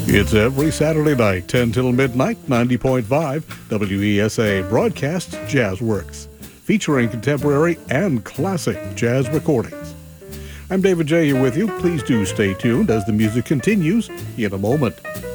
It's every Saturday night, 10 till midnight, 90.5 WESA broadcasts Jazz Works, featuring contemporary and classic jazz recordings. I'm David J. here with you. Please do stay tuned as the music continues in a moment.